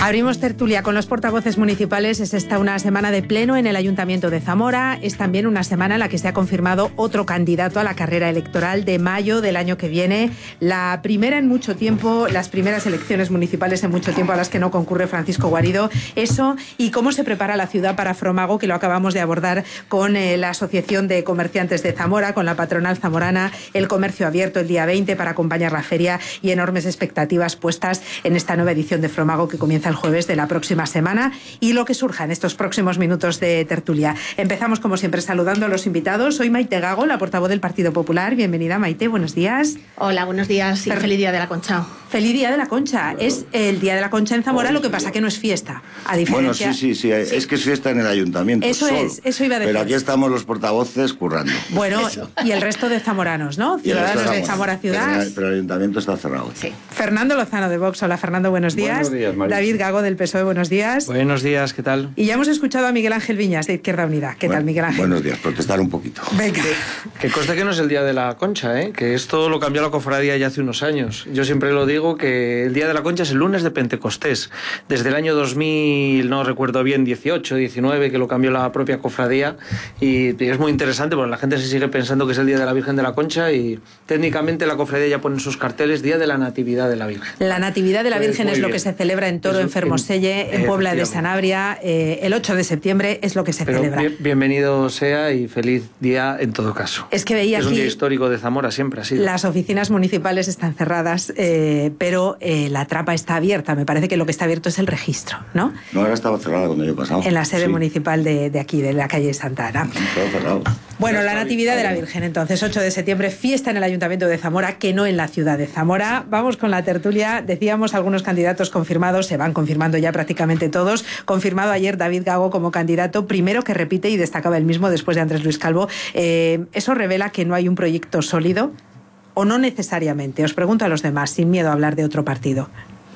Abrimos tertulia con los portavoces municipales. Es esta una semana de pleno en el Ayuntamiento de Zamora. Es también una semana en la que se ha confirmado otro candidato a la carrera electoral de mayo del año que viene. La primera en mucho tiempo, las primeras elecciones municipales en mucho tiempo a las que no concurre Francisco Guarido. Eso y cómo se prepara la ciudad para Fromago, que lo acabamos de abordar con la Asociación de Comerciantes de Zamora, con la patronal zamorana, el comercio abierto el día 20 para acompañar la feria y enormes expectativas puestas en esta nueva edición de Fromago que comienza el jueves de la próxima semana y lo que surja en estos próximos minutos de tertulia. Empezamos como siempre saludando a los invitados. Soy Maite Gago, la portavoz del Partido Popular. Bienvenida, Maite, buenos días. Hola, buenos días y feliz Día de la Concha. Feliz Día de la Concha. Bueno, es el Día de la Concha en Zamora, lo que pasa que no es fiesta. A diferencia... Bueno, sí, es que es fiesta en el ayuntamiento. Eso solo. Eso iba a decir. Pero aquí estamos los portavoces currando. Bueno, y el resto de zamoranos, ¿no? Ciudadanos de Zamora Ciudad. Pero el ayuntamiento está cerrado. Sí. Fernando Lozano de Vox. Hola, Fernando, buenos días. Buenos días, María. David Gago del PSOE, buenos días. Buenos días, ¿qué tal? Y ya hemos escuchado a Miguel Ángel Viñas de Izquierda Unida. ¿Qué tal, Miguel Ángel? Buenos días, protestar un poquito. Venga. Que conste que no es el Día de la Concha, que esto lo cambió la cofradía ya hace unos años. Yo siempre lo digo que el Día de la Concha es el lunes de Pentecostés. Desde el año 2000, no recuerdo bien, 18, 19, que lo cambió la propia cofradía. Y es muy interesante porque la gente se sigue pensando que es el Día de la Virgen de la Concha y técnicamente la cofradía ya pone en sus carteles Día de la Natividad de la Virgen. La Natividad de la Virgen es lo que se celebra en Toro, en Fermoselle, en Puebla de Sanabria. El 8 de septiembre es lo que se celebra. Bienvenido sea y feliz día en todo caso. Es que veía es aquí... un día histórico de Zamora, siempre ha sido. Las oficinas municipales están cerradas, pero la trapa está abierta. Me parece que lo que está abierto es el registro, ¿no? No, ahora estaba cerrada cuando yo he pasado. En la sede municipal de aquí, de la calle Santa Ana. Estaba cerrado. Bueno, la Natividad de la Virgen, entonces, 8 de septiembre, fiesta en el Ayuntamiento de Zamora, que no en la ciudad de Zamora. Vamos con la tertulia. Decíamos algunos candidatos confirmados, se van confirmando ya prácticamente todos. Confirmado ayer David Gago como candidato, primero que repite y destacaba el mismo después de Andrés Luis Calvo. ¿Eso revela que no hay un proyecto sólido? ¿O no necesariamente? Os pregunto a los demás, sin miedo a hablar de otro partido.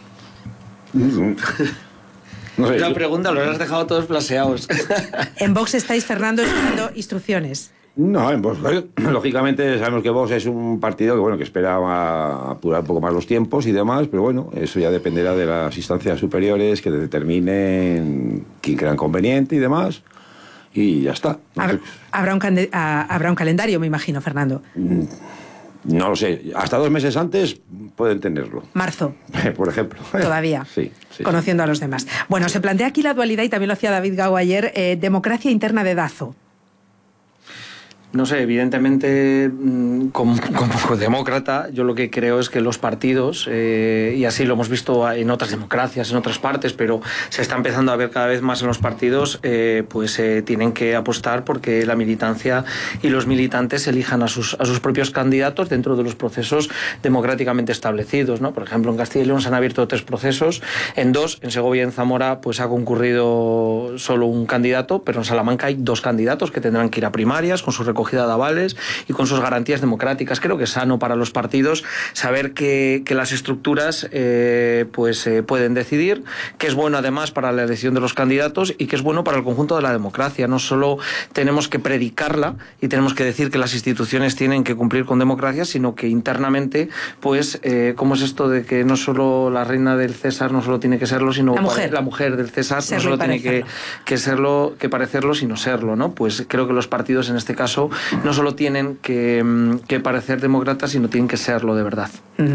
No sé, la pregunta los has dejado todos flaseados. En Vox estáis, Fernando, esperando instrucciones. No, en Vox, lógicamente sabemos que Vox es un partido que, que espera apurar un poco más los tiempos y demás, pero bueno, eso ya dependerá de las instancias superiores que determinen quién crean conveniente y demás, y ya está. Habrá un calendario, me imagino, Fernando. No lo sé, hasta 2 meses antes pueden tenerlo. Marzo. Por ejemplo. Todavía. Sí. Conociendo a los demás. Bueno, se plantea aquí la dualidad, y también lo hacía David Gago ayer, democracia interna de Dazo. No sé, evidentemente, como demócrata, yo lo que creo es que los partidos, y así lo hemos visto en otras democracias, en otras partes, pero se está empezando a ver cada vez más en los partidos, tienen que apostar porque la militancia y los militantes elijan a sus propios candidatos dentro de los procesos democráticamente establecidos, ¿no? Por ejemplo, en Castilla y León se han abierto 3 procesos, en 2, en Segovia y en Zamora, pues ha concurrido solo un candidato, pero en Salamanca hay 2 candidatos que tendrán que ir a primarias con su recogida de avales y con sus garantías democráticas. Creo que es sano para los partidos saber que las estructuras pueden decidir, que es bueno además para la elección de los candidatos y que es bueno para el conjunto de la democracia. No solo tenemos que predicarla y tenemos que decir que las instituciones tienen que cumplir con democracia, sino que internamente, ¿cómo es esto de que no solo la reina del César no solo tiene que serlo, sino la mujer del César no solo tiene que serlo, que parecerlo, sino serlo, ¿no? Pues creo que los partidos en este caso no solo tienen que parecer demócratas, sino tienen que serlo de verdad.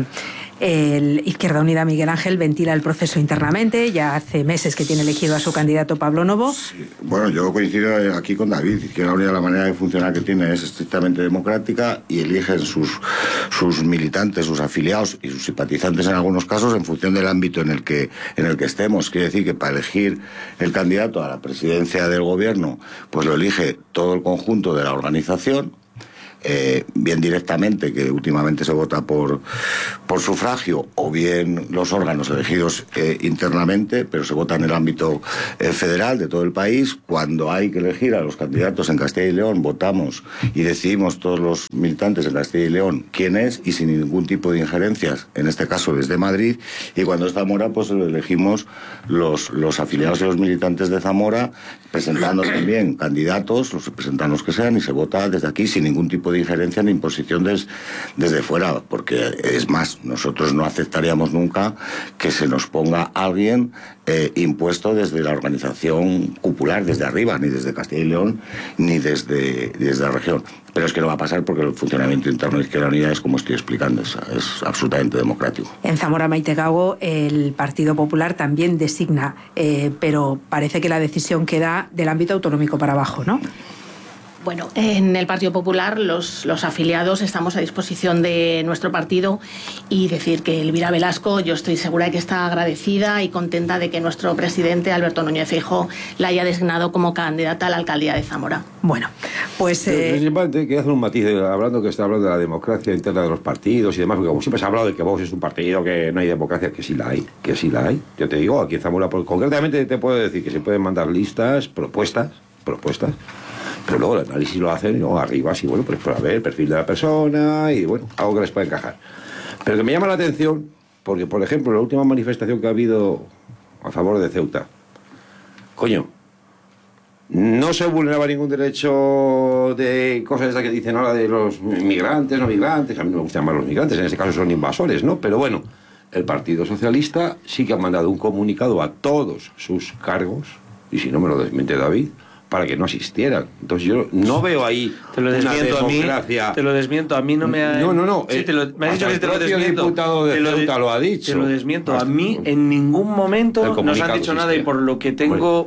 El Izquierda Unida, Miguel Ángel, ventila el proceso internamente. Ya hace meses que tiene elegido a su candidato Pablo Novo. Sí, bueno, yo coincido aquí con David. Izquierda Unida, la manera de funcionar que tiene es estrictamente democrática y eligen sus militantes, sus afiliados y sus simpatizantes en algunos casos en función del ámbito en el que estemos. Quiere decir que para elegir el candidato a la presidencia del gobierno, pues lo elige todo el conjunto de la organización. Bien directamente, que últimamente se vota por sufragio, o bien los órganos elegidos internamente, pero se vota en el ámbito federal de todo el país. Cuando hay que elegir a los candidatos en Castilla y León, votamos y decidimos todos los militantes en Castilla y León quién es, y sin ningún tipo de injerencias, en este caso desde Madrid. Y cuando es Zamora, pues elegimos los afiliados y los militantes de Zamora, presentando también candidatos, los representantes que sean, y se vota desde aquí sin ningún tipo de de injerencia ni imposición desde fuera, porque es más, nosotros no aceptaríamos nunca que se nos ponga alguien impuesto desde la organización cupular, desde arriba, ni desde Castilla y León, ni desde la región. Pero es que no va a pasar porque el funcionamiento interno de Izquierda Unida es como estoy explicando, es absolutamente democrático. En Zamora Maite Gago el Partido Popular también designa, pero parece que la decisión queda del ámbito autonómico para abajo, ¿no? Bueno, en el Partido Popular los afiliados estamos a disposición de nuestro partido y decir que Elvira Velasco, yo estoy segura de que está agradecida y contenta de que nuestro presidente Alberto Núñez Feijóo la haya designado como candidata a la alcaldía de Zamora. Bueno, pues... Principalmente quería hacer un matiz, está hablando de la democracia interna de los partidos y demás, porque como siempre se ha hablado de que Vox es un partido que no hay democracia, que sí la hay. Yo te digo, aquí en Zamora, concretamente te puedo decir que se pueden mandar listas, propuestas, pero luego el análisis lo hacen, ¿no? Arriba, sí, bueno, pues para ver el perfil de la persona y, bueno, algo que les puede encajar. Pero que me llama la atención, porque, por ejemplo, la última manifestación que ha habido a favor de Ceuta, coño, no se vulneraba ningún derecho de cosas estas que dicen ahora de los migrantes, no migrantes, a mí no me gustan más los migrantes, en este caso son invasores, ¿no? Pero bueno, el Partido Socialista sí que ha mandado un comunicado a todos sus cargos, y si no me lo desmiente David, para que no asistieran. Entonces yo no veo ahí una democracia. Te lo desmiento, a mí no me ha... No. Sí, me has dicho que te lo desmiento. El diputado de Ceuta lo ha dicho. Te lo desmiento. A mí en ningún momento nos han dicho nada y por lo que tengo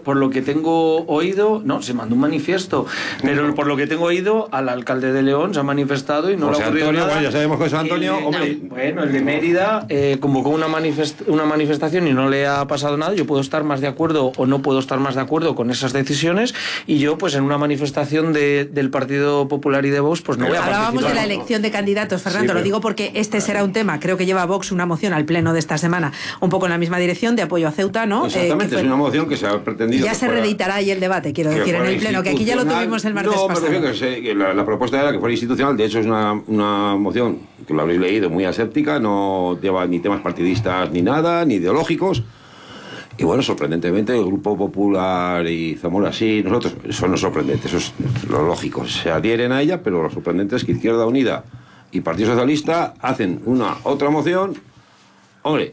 oído, no, se mandó un manifiesto, pero por lo que tengo oído, al alcalde de León se ha manifestado y no le ha ocurrido nada. Bueno, ya sabemos que José Antonio... Bueno, el de Mérida convocó una manifestación y no le ha pasado nada. Yo puedo estar más de acuerdo o no puedo estar más de acuerdo con esas decisiones. Y yo, pues en una manifestación del Partido Popular y de Vox, pues no voy a participar. Hablábamos de la elección de candidatos, Fernando, lo digo porque este será un tema, creo que lleva Vox una moción al pleno de esta semana, un poco en la misma dirección, de apoyo a Ceuta, ¿no? Exactamente, es una moción que se ha pretendido... Ya se reeditará ahí el debate, quiero decir, en el pleno, que aquí ya lo tuvimos el martes pasado. No, pero la propuesta era que fuera institucional, de hecho es una moción, que lo habréis leído, muy aséptica, no lleva ni temas partidistas ni nada, ni ideológicos. Y bueno, sorprendentemente el Grupo Popular y Zamora sí, nosotros, eso no es sorprendente, eso es lo lógico, se adhieren a ella, pero lo sorprendente es que Izquierda Unida y Partido Socialista hacen otra moción, hombre,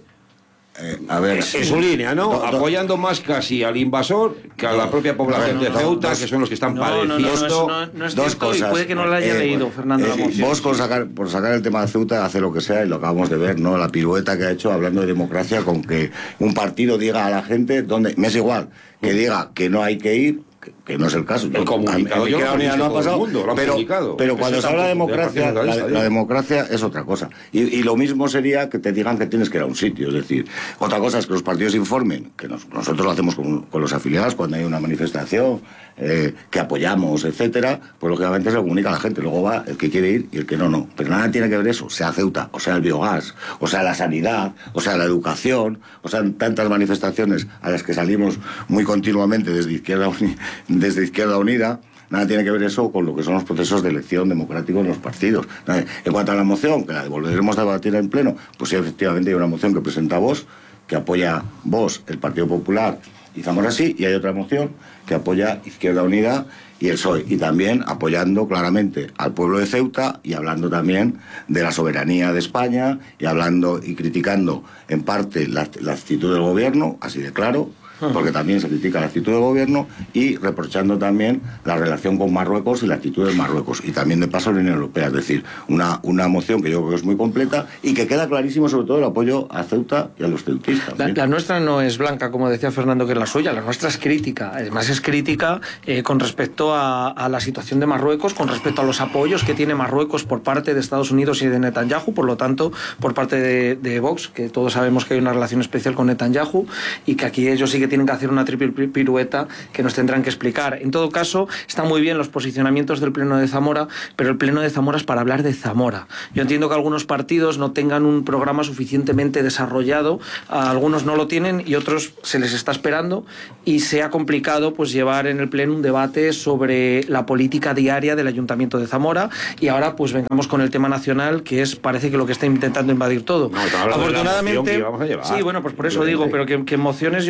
a ver, en su línea, ¿no? Apoyando más casi al invasor que a la propia población de Ceuta, que son los que están padeciendo. No es dos cosas. Y puede que no lo haya leído, Fernando. Vos, por sacar el tema de Ceuta, hace lo que sea, y lo acabamos de ver, ¿no? La pirueta que ha hecho hablando de democracia, con que un partido diga a la gente, me es igual, que diga que no hay que ir, que no es el caso. El comunicado no ha pasado, pero cuando se habla de democracia, la democracia es otra cosa. Y lo mismo sería que te digan que tienes que ir a un sitio. Es decir, otra cosa es que los partidos informen, que nosotros lo hacemos con los afiliados cuando hay una manifestación, que apoyamos, etcétera, pues lógicamente se lo comunica a la gente. Luego va el que quiere ir y el que no. Pero nada tiene que ver eso, sea Ceuta, o sea el biogás, o sea la sanidad, o sea la educación, o sea tantas manifestaciones a las que salimos muy continuamente desde Izquierda Unida. Nada tiene que ver eso con lo que son los procesos de elección democráticos en los partidos. En cuanto a la moción, que la volveremos a debatir en pleno, pues sí, efectivamente hay una moción que presenta Vox, que apoya Vox, el Partido Popular y Zamora sí, y hay otra moción que apoya Izquierda Unida y el PSOE, y también apoyando claramente al pueblo de Ceuta y hablando también de la soberanía de España y hablando y criticando en parte la actitud del gobierno, así de claro, porque también se critica la actitud del gobierno, y reprochando también la relación con Marruecos y la actitud de Marruecos, y también de paso la Unión Europea. Es decir, una moción que yo creo que es muy completa y que queda clarísimo sobre todo el apoyo a Ceuta y a los ceutistas. La nuestra no es blanca, como decía Fernando, que es la suya, la nuestra es crítica. Además es crítica con respecto a la situación de Marruecos, con respecto a los apoyos que tiene Marruecos por parte de Estados Unidos y de Netanyahu, por lo tanto, por parte de Vox, que todos sabemos que hay una relación especial con Netanyahu y que aquí ellos sí que tienen que hacer una triple pirueta que nos tendrán que explicar. En todo caso, están muy bien los posicionamientos del Pleno de Zamora, pero el Pleno de Zamora es para hablar de Zamora. Yo entiendo que algunos partidos no tengan un programa suficientemente desarrollado, algunos no lo tienen y otros se les está esperando, y se ha complicado pues llevar en el Pleno un debate sobre la política diaria del Ayuntamiento de Zamora, y ahora pues vengamos con el tema nacional, que es, parece que lo que está intentando invadir todo. No, afortunadamente, de la moción que íbamos a llevar. Sí, bueno, pues por eso digo, pero que mociones yo no recuerdo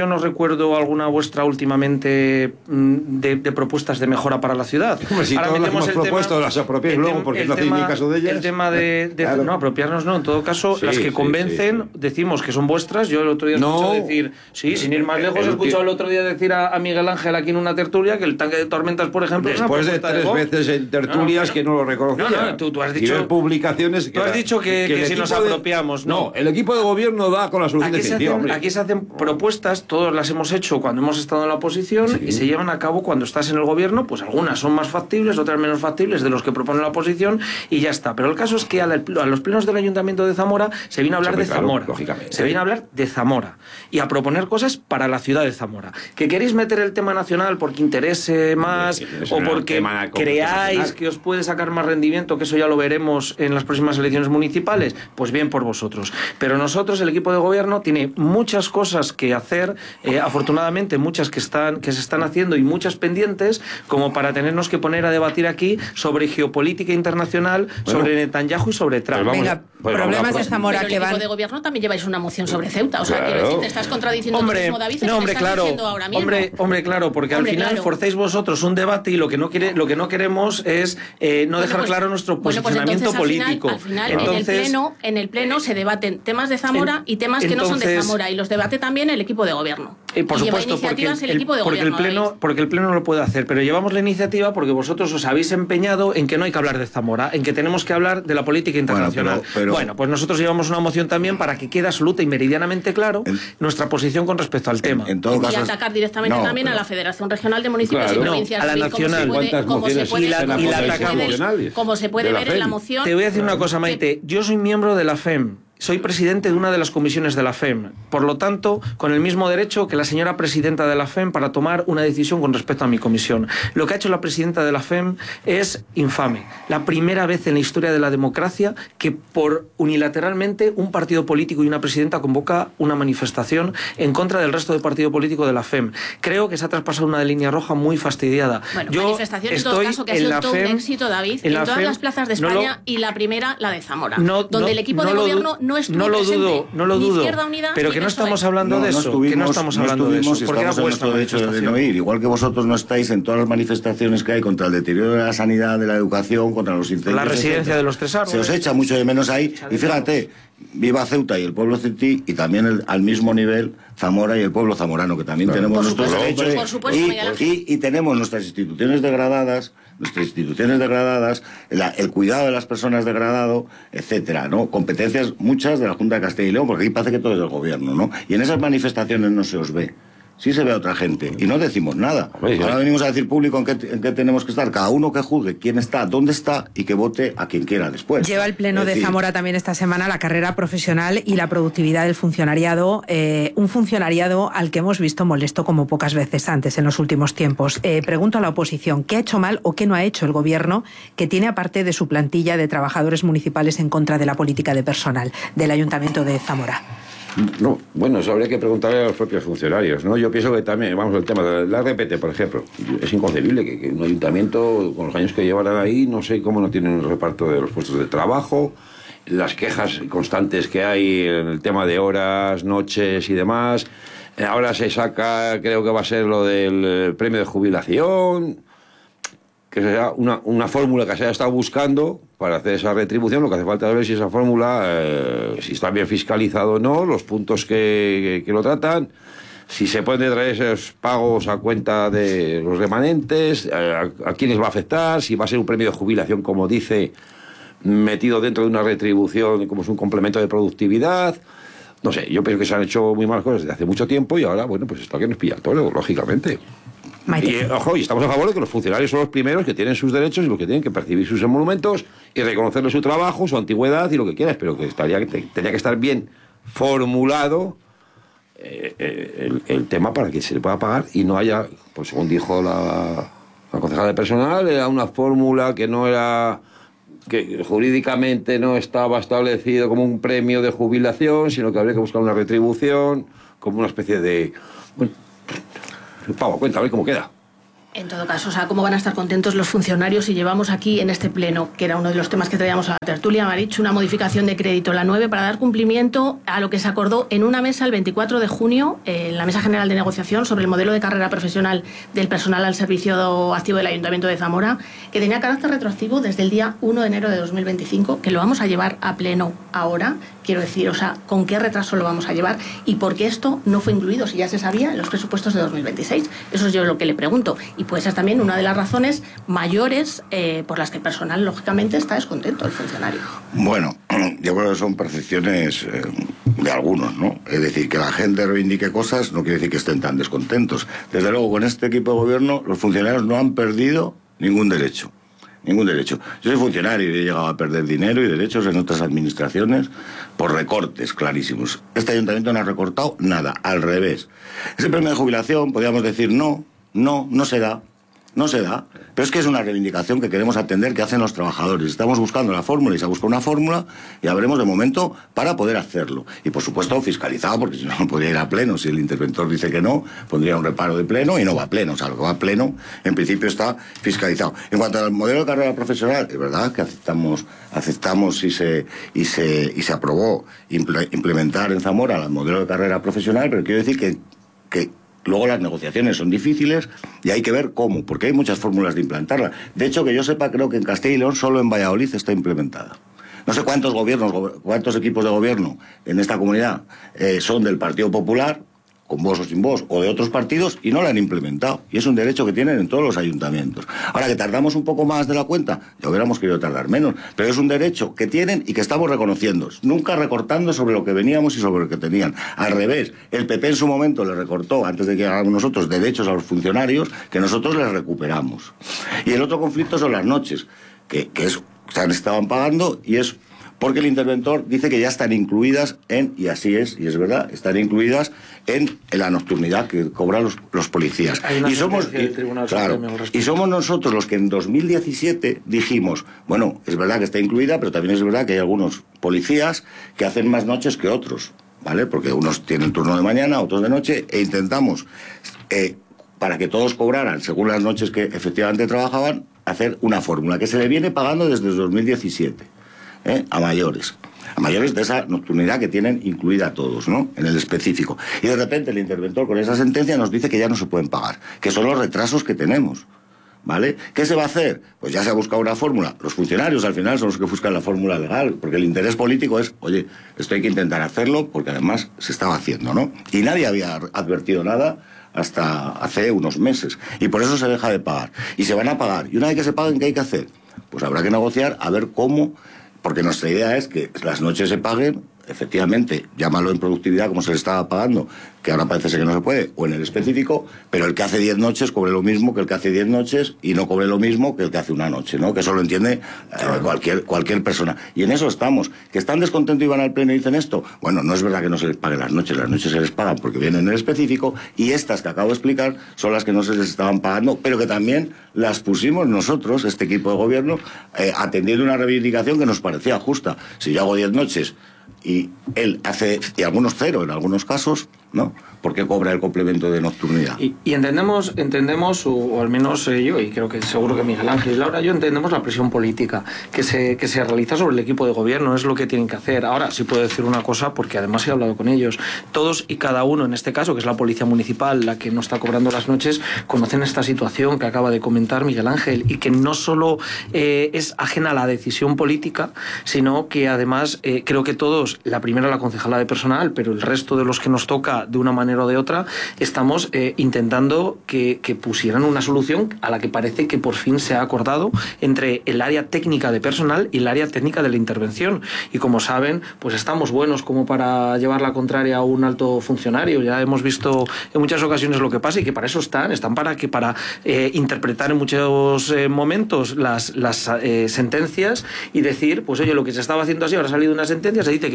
recuerdo alguna vuestra últimamente de propuestas de mejora para la ciudad. Hombre, si todas las hemos propuesto, las apropiáis luego, porque no hacéis ni caso de ellas. El tema claro. No, apropiarnos no, en todo caso, las que convencen, decimos que son vuestras. Yo el otro día he escuchado decir, sin ir más lejos, he escuchado el otro día decir a Miguel Ángel aquí en una tertulia que el tanque de tormentas, por ejemplo, después de 3 veces en tertulias que no lo reconocía. Tú has dicho publicaciones. Tú has dicho que si nos apropiamos. No, el equipo de gobierno da con la solución definitiva. Aquí se hacen propuestas, todas las hemos hecho cuando hemos estado en la oposición y se llevan a cabo cuando estás en el gobierno, pues algunas son más factibles, otras menos factibles de los que propone la oposición y ya está. Pero el caso es que a los plenos del Ayuntamiento de Zamora se viene a hablar de Zamora. Lógicamente. Se viene a hablar de Zamora y a proponer cosas para la ciudad de Zamora. ¿Que queréis meter el tema nacional porque interese más o porque creáis que os puede sacar más rendimiento, que eso ya lo veremos en las próximas elecciones municipales? Pues bien por vosotros. Pero nosotros, el equipo de gobierno, tiene muchas cosas que hacer, afortunadamente muchas que se están haciendo y muchas pendientes, como para tenernos que poner a debatir aquí sobre geopolítica internacional, sobre Netanyahu y sobre Trump. Problemas de Zamora pero que van... el equipo de gobierno también lleváis una moción sobre Ceuta, o sea, quiero decir, te estás contradiciendo tú mismo, David, diciendo ahora mismo. Claro, porque al final forcéis vosotros un debate y lo que no queremos es no dejar claro nuestro posicionamiento político. Al final en el pleno se debaten temas de Zamora y temas que no son de Zamora, y los debate también el equipo de gobierno. Por supuesto, porque el pleno no lo puede hacer, pero llevamos la iniciativa porque vosotros os habéis empeñado en que no hay que hablar de Zamora, en que tenemos que hablar de la política internacional. Bueno, pues nosotros llevamos una moción también para que quede absoluta y meridianamente claro nuestra posición con respecto al tema. Y atacar directamente también a la Federación Regional de Municipios y Provincias, a la nacional, como se puede ver en la moción. Te voy a decir una cosa, Maite, yo soy miembro de la FEM. Soy presidente de una de las comisiones de la FEM, por lo tanto, con el mismo derecho que la señora presidenta de la FEM para tomar una decisión con respecto a mi comisión. Lo que ha hecho la presidenta de la FEM es infame. La primera vez en la historia de la democracia que por unilateralmente un partido político y una presidenta convoca una manifestación en contra del resto del partido político de la FEM. Creo que se ha traspasado una línea roja muy fastidiada. Bueno, manifestación en todo caso que ha sido todo un éxito, David, en todas las plazas de España y la primera, la de Zamora, donde el equipo de gobierno no lo dudo, pero que no estamos hablando de eso, porque era vuestro derecho de no ir, igual que vosotros no estáis en todas las manifestaciones que hay contra el deterioro de la sanidad, de la educación, contra los incendios, la residencia de los Tres Árboles. Se os echa mucho de menos ahí, y fíjate, viva Ceuta y el pueblo ceutí, y también al mismo nivel Zamora y el pueblo zamorano, que también tenemos nuestros derechos, y tenemos nuestras instituciones degradadas, el cuidado de las personas degradado, etcétera, ¿no? Competencias muchas de la Junta de Castilla y León, porque aquí parece que todo es del gobierno, ¿no? Y en esas manifestaciones no se os ve. Sí se ve a otra gente y no decimos nada. Ahora venimos a decir público en qué tenemos que estar. Cada uno que juzgue quién está, dónde está y que vote a quien quiera después. Lleva el pleno de Zamora también esta semana la carrera profesional y la productividad del funcionariado. Un funcionariado al que hemos visto molesto como pocas veces antes en los últimos tiempos. Pregunto a la oposición, ¿qué ha hecho mal o qué no ha hecho el gobierno que tiene aparte de su plantilla de trabajadores municipales en contra de la política de personal del Ayuntamiento de Zamora? No, bueno, eso habría que preguntarle a los propios funcionarios, ¿no? Yo pienso que también, vamos, el tema de la RPT, por ejemplo, es inconcebible que un ayuntamiento, con los años que llevarán ahí, no sé cómo no tienen el reparto de los puestos de trabajo, las quejas constantes que hay en el tema de horas, noches y demás. Ahora se saca, creo que va a ser lo del premio de jubilación, que sea una fórmula que se haya estado buscando para hacer esa retribución. Lo que hace falta es ver si esa fórmula, si está bien fiscalizado o no, los puntos que lo tratan, si se pueden traer esos pagos a cuenta de los remanentes, a quiénes va a afectar, si va a ser un premio de jubilación, como dice, metido dentro de una retribución, como es un complemento de productividad. No sé, yo pienso que se han hecho muy malas cosas desde hace mucho tiempo y ahora, bueno, pues esto que nos pilla todo, lógicamente. Y, ojo, y estamos a favor de que los funcionarios son los primeros que tienen sus derechos y los que tienen que percibir sus emolumentos y reconocerle su trabajo, su antigüedad y lo que quieras, pero que tenía que estar bien formulado el tema para que se le pueda pagar y no haya, pues según dijo la concejala de personal, era una fórmula que no era, que jurídicamente no estaba establecido como un premio de jubilación, sino que habría que buscar una retribución, como una especie de... Bueno, Pau, cuenta, a ver cómo queda. En todo caso, o sea, ¿cómo van a estar contentos los funcionarios si llevamos aquí en este pleno, que era uno de los temas que traíamos a la tertulia, Marichu, una modificación de crédito, la 9, para dar cumplimiento a lo que se acordó en una mesa el 24 de junio, en la Mesa General de Negociación sobre el modelo de carrera profesional del personal al servicio activo del Ayuntamiento de Zamora, que tenía carácter retroactivo desde el día 1 de enero de 2025, que lo vamos a llevar a pleno ahora? Quiero decir, o sea, ¿con qué retraso lo vamos a llevar? ¿Y por qué esto no fue incluido si ya se sabía en los presupuestos de 2026? Eso es yo lo que le pregunto. Y puede ser también una de las razones mayores por las que el personal, lógicamente, está descontento, el funcionario. Bueno, yo creo que son percepciones de algunos, ¿no? Es decir, que la gente reivindique cosas no quiere decir que estén tan descontentos. Desde luego, con este equipo de gobierno, los funcionarios no han perdido ningún derecho. Ningún derecho. Yo soy funcionario y he llegado a perder dinero y derechos en otras administraciones por recortes clarísimos. Este ayuntamiento no ha recortado nada, al revés. Ese premio de jubilación, podríamos decir, no se da. No se da, pero es que es una reivindicación que queremos atender, que hacen los trabajadores. Estamos buscando la fórmula y se ha buscado una fórmula y habremos de momento para poder hacerlo. Y por supuesto fiscalizado, porque si no, no podría ir a pleno. Si el interventor dice que no, pondría un reparo de pleno y no va a pleno. O sea, lo que va a pleno, en principio está fiscalizado. En cuanto al modelo de carrera profesional, es verdad que aceptamos y se aprobó implementar en Zamora el modelo de carrera profesional, pero quiero decir que luego las negociaciones son difíciles y hay que ver cómo, porque hay muchas fórmulas de implantarla. De hecho, que yo sepa, creo que en Castilla y León solo en Valladolid está implementada. No sé cuántos equipos de gobierno en esta comunidad son del Partido Popular, con vos o sin vos, o de otros partidos, y no la han implementado. Y es un derecho que tienen en todos los ayuntamientos. Ahora, que tardamos un poco más de la cuenta, ya hubiéramos querido tardar menos, pero es un derecho que tienen y que estamos reconociendo, nunca recortando sobre lo que veníamos y sobre lo que tenían. Al revés, el PP en su momento le recortó, antes de que hagamos nosotros, derechos a los funcionarios, que nosotros les recuperamos. Y el otro conflicto son las noches, que se estaban pagando, y es porque el interventor dice que ya están incluidas y así es, y es verdad, están incluidas en la nocturnidad que cobran los policías. Y somos nosotros los que en 2017 dijimos, bueno, es verdad que está incluida, pero también es verdad que hay algunos policías que hacen más noches que otros, ¿vale? Porque unos tienen turno de mañana, otros de noche, e intentamos, para que todos cobraran según las noches que efectivamente trabajaban, hacer una fórmula que se le viene pagando desde 2017. A mayores de esa nocturnidad que tienen incluida todos, ¿no? En el específico. Y de repente el interventor con esa sentencia nos dice que ya no se pueden pagar, que son los retrasos que tenemos, ¿vale? ¿Qué se va a hacer? Pues ya se ha buscado una fórmula. Los funcionarios al final son los que buscan la fórmula legal, porque el interés político es, oye, esto hay que intentar hacerlo porque además se estaba haciendo, ¿no? Y nadie había advertido nada hasta hace unos meses. Y por eso se deja de pagar. Y se van a pagar. Y una vez que se paguen, ¿qué hay que hacer? Pues habrá que negociar a ver cómo. Porque nuestra idea es que las noches se paguen, efectivamente, llámalo en productividad como se le estaba pagando, que ahora parece ser que no se puede, o en el específico, pero el que hace 10 noches cobre lo mismo que el que hace 10 noches y no cobre lo mismo que el que hace una noche, ¿no? Que eso lo entiende cualquier persona. Y en eso estamos. ¿Que están descontentos y van al pleno y dicen esto? Bueno, no es verdad que no se les pague las noches se les pagan porque vienen en el específico, y estas que acabo de explicar son las que no se les estaban pagando, pero que también las pusimos nosotros, este equipo de gobierno, atendiendo una reivindicación que nos parecía justa. Si yo hago 10 noches y él hace, y algunos 0 en algunos casos, ¿no? ¿Por qué cobra el complemento de nocturnidad? Y entendemos, o al menos yo, y creo que seguro que Miguel Ángel y Laura, entendemos la presión política que se realiza sobre el equipo de gobierno, es lo que tienen que hacer. Ahora, sí puedo decir una cosa, porque además he hablado con ellos. Todos y cada uno, en este caso, que es la Policía Municipal, la que no está cobrando las noches, conocen esta situación que acaba de comentar Miguel Ángel, y que no solo es ajena a la decisión política, sino que además creo que todos, la primera la concejala de personal, pero el resto de los que nos toca de una manera o de otra, estamos intentando que pusieran una solución a la que parece que por fin se ha acordado entre el área técnica de personal y el área técnica de la intervención. Y como saben, pues estamos buenos como para llevar la contraria a un alto funcionario. Ya hemos visto en muchas ocasiones lo que pasa, y que para eso están para interpretar en muchos momentos las sentencias y decir, pues oye, lo que se estaba haciendo así, ahora ha salido una sentencia, se dice que no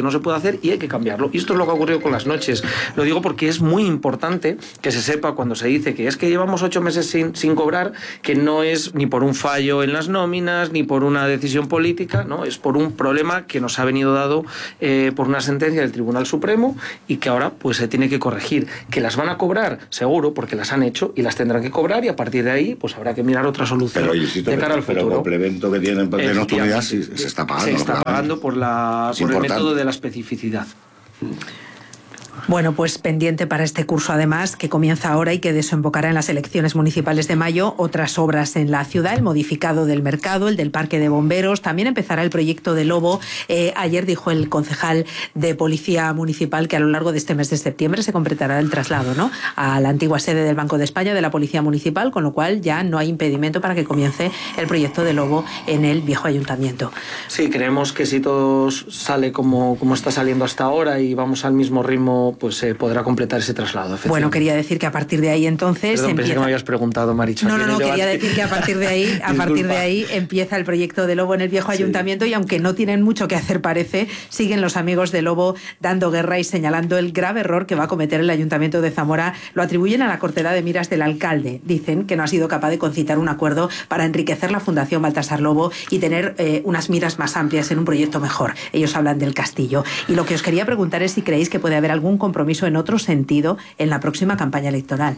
no se puede hacer y hay que cambiarlo. Y esto es lo que ha ocurrido con las noches. Lo digo porque es muy importante que se sepa cuando se dice que es que llevamos 8 meses sin cobrar, que no es ni por un fallo en las nóminas, ni por una decisión política, ¿no? Es por un problema que nos ha venido dado por una sentencia del Tribunal Supremo y que ahora pues se tiene que corregir. Que las van a cobrar, seguro, porque las han hecho y las tendrán que cobrar, y a partir de ahí pues habrá que mirar otra solución de cara al futuro. Pero el complemento que tienen de nocturnidad se está pagando. Se está pagando por el método de la especificidad. Bueno, pues pendiente para este curso, además, que comienza ahora y que desembocará en las elecciones municipales de mayo, otras obras en la ciudad, el modificado del mercado, el del parque de bomberos, también empezará el proyecto de Lobo. Ayer dijo el concejal de Policía Municipal que a lo largo de este mes de septiembre se completará el traslado, ¿no?, a la antigua sede del Banco de España de la Policía Municipal, con lo cual ya no hay impedimento para que comience el proyecto de Lobo en el viejo ayuntamiento. Sí, creemos que si todo sale como está saliendo hasta ahora y vamos al mismo ritmo, pues se podrá completar ese traslado. Bueno, quería decir que a partir de ahí entonces... Perdón, pensé que me habías preguntado, Maricho. No, quería decir que a partir de ahí empieza el proyecto de Lobo en el viejo ayuntamiento, y aunque no tienen mucho que hacer, parece, siguen los amigos de Lobo dando guerra y señalando el grave error que va a cometer el Ayuntamiento de Zamora. Lo atribuyen a la cortedad de miras del alcalde. Dicen que no ha sido capaz de concitar un acuerdo para enriquecer la Fundación Baltasar Lobo y tener unas miras más amplias en un proyecto mejor. Ellos hablan del castillo. Y lo que os quería preguntar es si creéis que puede haber algún compromiso en otro sentido en la próxima campaña electoral.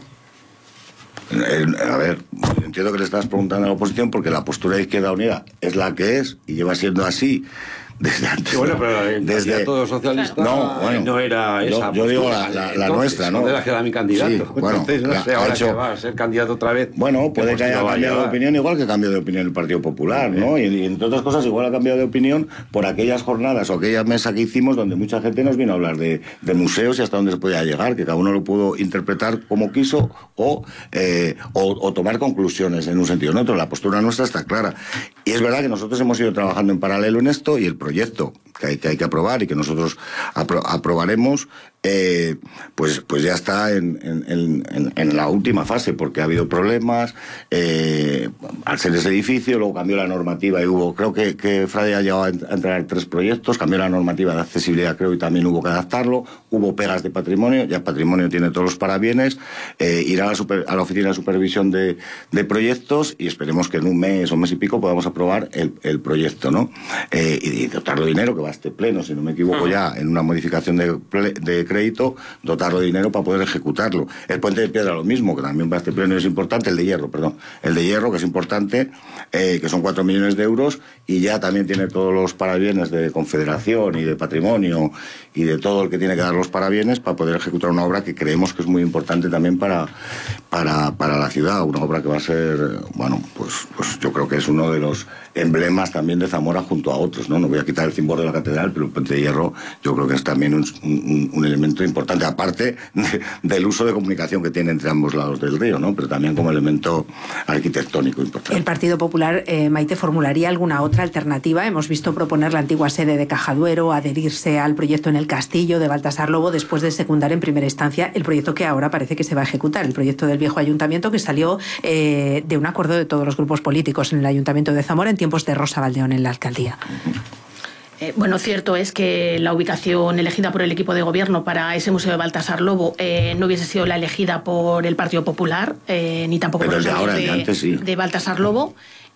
A ver, entiendo que le estás preguntando a la oposición porque la postura de Izquierda Unida es la que es y lleva siendo así desde antes. Bueno, pero desde todo socialista no era esa. Yo digo la nuestra, ¿no? ¿Dónde queda mi candidato? Sí, bueno, entonces, no sé, ahora que va a ser candidato otra vez. Bueno, puede que haya cambiado de opinión, igual que cambió de opinión el Partido Popular, ¿no? Y entre otras cosas, igual ha cambiado de opinión por aquellas jornadas o aquella mesa que hicimos donde mucha gente nos vino a hablar de museos y hasta dónde se podía llegar, que cada uno lo pudo interpretar como quiso o tomar conclusiones en un sentido o en otro. La postura nuestra está clara. Y es verdad que nosotros hemos ido trabajando en paralelo en esto, y el proyecto que hay que aprobar y que nosotros aprobaremos, pues ya está en la última fase, porque ha habido problemas al ser ese edificio. Luego cambió la normativa y creo que Frade ha llegado a entregar 3 proyectos, cambió la normativa de accesibilidad, creo, y también hubo que adaptarlo. Hubo pegas de patrimonio, ya patrimonio tiene todos los parabienes, irá a la oficina de supervisión de proyectos, y esperemos que en un mes o mes y pico podamos aprobar el proyecto, ¿no? Y dotarlo de dinero, que va a este pleno, si no me equivoco, ya en una modificación de crédito, dotarlo de dinero para poder ejecutarlo. El puente de piedra lo mismo, que también va a este pleno, es importante. El de hierro, que es importante, que son 4 millones de euros, y ya también tiene todos los parabienes de Confederación y de Patrimonio y de todo el que tiene que dar los parabienes para poder ejecutar una obra que creemos que es muy importante también para la ciudad, una obra que va a ser, bueno, pues yo creo que es uno de los emblemas también de Zamora junto a otros, ¿no? No voy a quitar el cimbor de la catedral, pero el puente de hierro yo creo que es también un elemento importante, aparte del uso de comunicación que tiene entre ambos lados del río, ¿no? Pero también como elemento arquitectónico importante. El Partido Popular, Maite, formularía alguna otra alternativa. Hemos visto proponer la antigua sede de Cajaduero, adherirse al proyecto en el Castillo de Baltasar Lobo, después de secundar en primera instancia el proyecto que ahora parece que se va a ejecutar, el proyecto del viejo ayuntamiento, que salió de un acuerdo de todos los grupos políticos en el Ayuntamiento de Zamora en tiempos de Rosa Valdeón en la alcaldía. Bueno, cierto es que la ubicación elegida por el equipo de gobierno para ese museo de Baltasar Lobo no hubiese sido la elegida por el Partido Popular, ni tampoco por los amigos de Baltasar Lobo.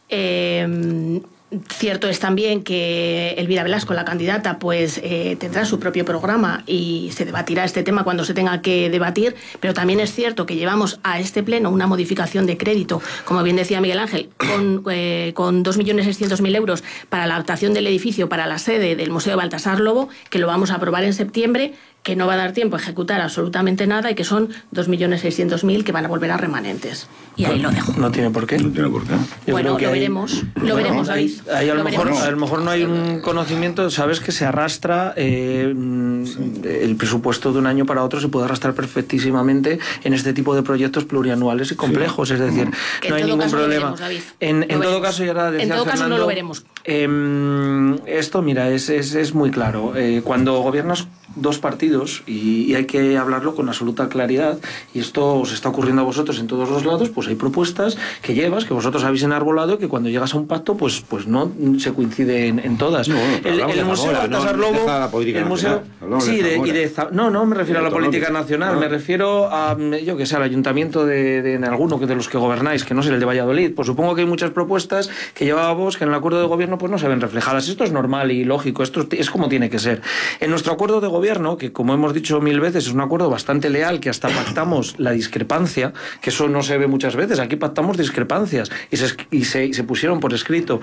Cierto es también que Elvira Velasco, la candidata, pues tendrá su propio programa y se debatirá este tema cuando se tenga que debatir, pero también es cierto que llevamos a este pleno una modificación de crédito, como bien decía Miguel Ángel, con 2.600.000 euros para la adaptación del edificio para la sede del Museo de Baltasar Lobo, que lo vamos a aprobar en septiembre, que no va a dar tiempo a ejecutar absolutamente nada y que son 2.600.000 que van a volver a remanentes. Y ahí lo dejo. No tiene por qué. No tiene por qué. Bueno, lo veremos, David. Ahí a lo mejor no hay un conocimiento, sabes que se arrastra el presupuesto de un año para otro, se puede arrastrar perfectísimamente en este tipo de proyectos plurianuales y complejos, es decir, no hay ningún problema. En todo caso, y ahora decía Fernando, no lo veremos. Esto, mira, es muy claro. Cuando gobiernas dos partidos y hay que hablarlo con absoluta claridad, y esto os está ocurriendo a vosotros en todos los lados. Pues hay propuestas que llevas, que vosotros habéis enarbolado, que cuando llegas a un pacto pues no se coincide en todas. El Museo Baltasar Lobo, el museo, sí, no me refiero a la política nacional, me refiero a, yo que sé, al ayuntamiento de alguno de los que gobernáis, que no es el de Valladolid. Pues supongo que hay muchas propuestas que llevábamos que en el acuerdo de gobierno pues no se ven reflejadas. Esto es normal y lógico, esto es como tiene que ser. En nuestro acuerdo de gobierno, que como hemos dicho 1000 veces, es un acuerdo bastante leal, que hasta pactamos la discrepancia, que eso no se ve muchas veces, aquí pactamos discrepancias y se pusieron por escrito.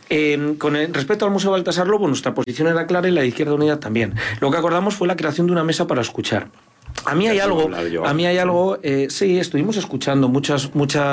Respecto al Museo Baltasar Lobo, nuestra posición era clara y la de Izquierda Unida también. Lo que acordamos fue la creación de una mesa para escuchar. A mí hay algo, sí, estuvimos escuchando muchos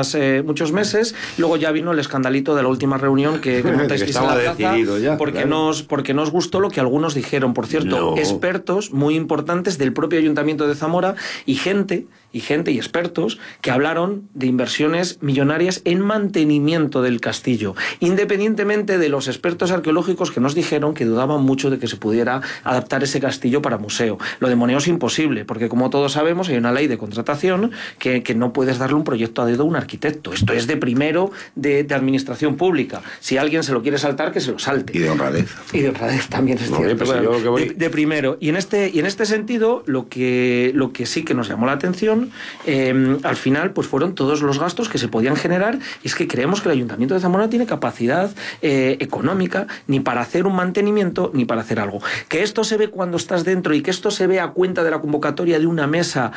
meses, luego ya vino el escandalito de la última reunión que montasteis en la plaza, porque nos gustó lo que algunos dijeron, por cierto, expertos muy importantes del propio Ayuntamiento de Zamora y gente y expertos que hablaron de inversiones millonarias en mantenimiento del castillo, independientemente de los expertos arqueológicos que nos dijeron que dudaban mucho de que se pudiera adaptar ese castillo para museo. Lo de Moneo es imposible, porque como todos sabemos hay una ley de contratación que no puedes darle un proyecto a dedo a un arquitecto. Esto es de primero de administración pública. Si alguien se lo quiere saltar, que se lo salte. Y de honradez. Y de honradez también es cierto. Pues de primero. Y en este sentido, lo que sí que nos llamó la atención, al final, pues fueron todos los gastos que se podían generar, y es que creemos que el Ayuntamiento de Zamora tiene capacidad económica ni para hacer un mantenimiento ni para hacer algo. Que esto se ve cuando estás dentro y que esto se ve a cuenta de la convocatoria de una mesa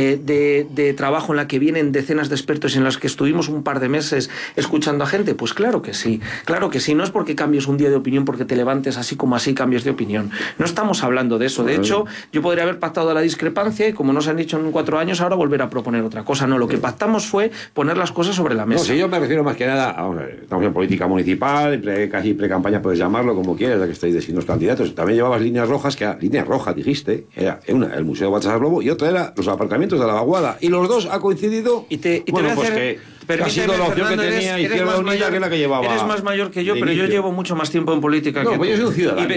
de trabajo en la que vienen decenas de expertos y en las que estuvimos un par de meses escuchando a gente, pues claro que sí, no es porque cambies un día de opinión, porque te levantes así como así cambies de opinión, no estamos hablando de eso. De hecho, yo podría haber pactado la discrepancia y como no se han dicho en 4 años, ahora volver a proponer otra cosa. No, lo que pactamos fue poner las cosas sobre la mesa. No, si yo me refiero más que nada, estamos en política municipal, casi pre-campaña, puedes llamarlo como quieras, ya que estáis diciendo los candidatos. También llevabas líneas rojas, que era línea roja, dijiste, era una, el Museo Baltasar Lobo, y otra era los aparcamientos de la Vaguada, y los dos ha coincidido. Y te voy a hacer, que ha sido la opción Fernando, que tenía Izquierda Unida, que es la que llevaba. Eres más mayor que yo, pero yo llevo mucho más tiempo en política que tú. Pues yo soy un ciudadano.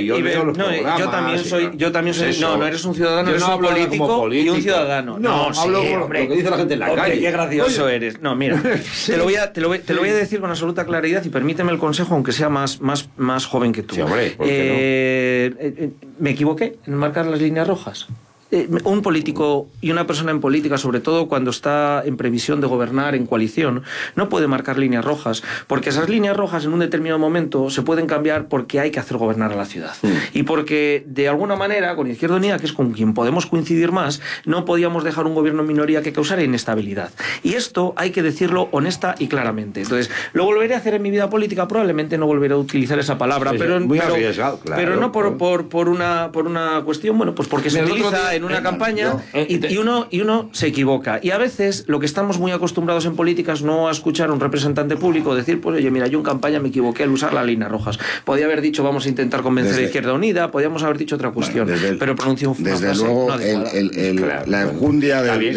Yo también soy. No eres un ciudadano, eres un político y un ciudadano. No, hablo por lo que dice la gente en la calle. Qué gracioso eres. No, mira, te lo voy a decir con absoluta claridad y permíteme el consejo, aunque sea más joven que tú. Sí, hombre, ¿por qué no? Me equivoqué en marcar las líneas rojas. Un político y una persona en política, sobre todo cuando está en previsión de gobernar en coalición, no puede marcar líneas rojas, porque esas líneas rojas en un determinado momento se pueden cambiar porque hay que hacer gobernar a la ciudad. Y porque de alguna manera con Izquierda Unida, que es con quien podemos coincidir más, no podíamos dejar un gobierno en minoría que causara inestabilidad. Y esto hay que decirlo honesta y claramente. Entonces, ¿lo volveré a hacer en mi vida política? Probablemente no volveré a utilizar esa palabra, pero no por una cuestión, bueno, pues porque se utiliza en una campaña y uno se equivoca. Y a veces lo que estamos muy acostumbrados en política es no a escuchar a un representante público decir, pues oye, mira, yo en campaña me equivoqué al usar las líneas rojas. Podía haber dicho, vamos a intentar convencer a Izquierda Unida, podíamos haber dicho otra cuestión, pero pronunció un desde luego la enjundia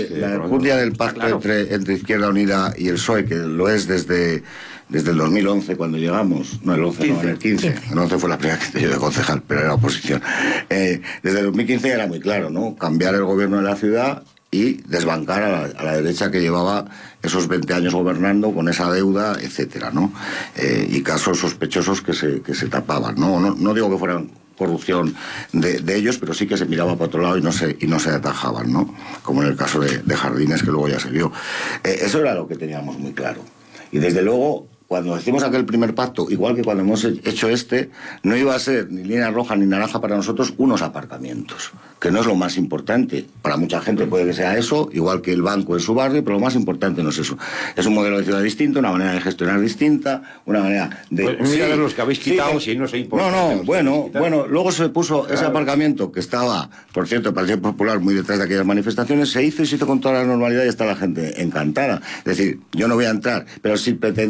del pacto entre Izquierda Unida y el PSOE, que lo es desde el 2011, cuando llegamos, no el 11, no, el 15. El 11 fue la primera que yo de concejal, pero era oposición. Desde el 2015 era muy claro, ¿no? Cambiar el gobierno de la ciudad y desbancar a la derecha que llevaba esos 20 años gobernando con esa deuda, etcétera, ¿no? Y casos sospechosos que se tapaban, ¿no? No digo que fueran corrupción de ellos, pero sí que se miraba para otro lado y no se atajaban, ¿no? Como en el caso de Jardines, que luego ya se vio. Eso era lo que teníamos muy claro. Y desde luego, cuando hicimos aquel primer pacto, igual que cuando hemos hecho no iba a ser ni línea roja ni naranja para nosotros, unos aparcamientos, que no es lo más importante. Para mucha gente puede que sea eso, igual que el banco en su barrio, pero lo más importante no es eso. Es un modelo de ciudad distinto, una manera de gestionar distinta, una manera de... Pues mira los que habéis quitado, si no se importa. Bueno, luego se puso ese aparcamiento que estaba, por cierto, el Partido Popular muy detrás de aquellas manifestaciones, se hizo con toda la normalidad y está la gente encantada. Es decir, yo no voy a entrar, pero si pretendéis sacar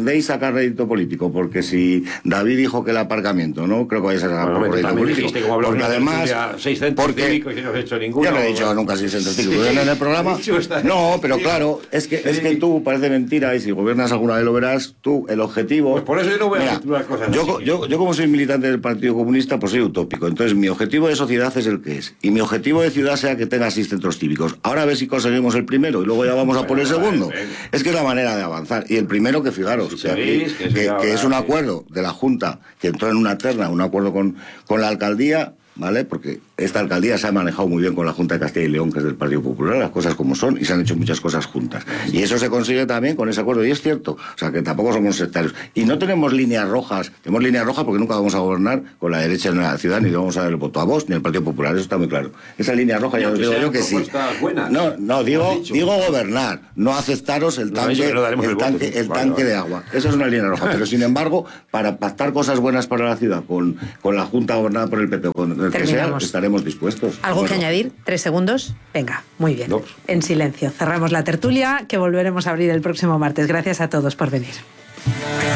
sacar rédito político, porque si David dijo que el aparcamiento, no creo que vaya a sacar rédito político. Porque además, 6 centros cívicos y no he hecho ninguno. Yo no he dicho nunca 6 centros cívicos en el programa. No, pero claro, es que tú parece mentira, y si gobiernas alguna vez lo verás, tú, el objetivo... Pues por eso yo no voy a hacer las cosas así. Yo como soy militante del Partido Comunista, pues soy utópico. Entonces mi objetivo de sociedad es el que es. Y mi objetivo de ciudad sea que tenga 6 centros cívicos. Ahora a ver si conseguimos el primero y luego ya vamos a por el segundo. Es que es la manera de avanzar. Y el primero, que fijaros, que es un acuerdo de la Junta que entró en una terna, un acuerdo con la alcaldía, ¿vale? Porque esta alcaldía se ha manejado muy bien con la Junta de Castilla y León, que es del Partido Popular, las cosas como son, y se han hecho muchas cosas juntas. Y eso se consigue también con ese acuerdo, y es cierto. O sea, que tampoco somos sectarios. Y no tenemos líneas rojas. Tenemos líneas rojas porque nunca vamos a gobernar con la derecha en la ciudad, ni le vamos a dar el voto a Vox, ni al Partido Popular. Eso está muy claro. Esa línea roja, ya os digo yo que sí. No, digo gobernar, no aceptaros el tanque de agua. Eso es una línea roja. Pero, sin embargo, para pactar cosas buenas para la ciudad con la Junta gobernada por el PP, con el que sea, estaremos dispuestos. ¿Algo que añadir? 3 segundos. Venga, muy bien. No. En silencio. Cerramos la tertulia, que volveremos a abrir el próximo martes. Gracias a todos por venir.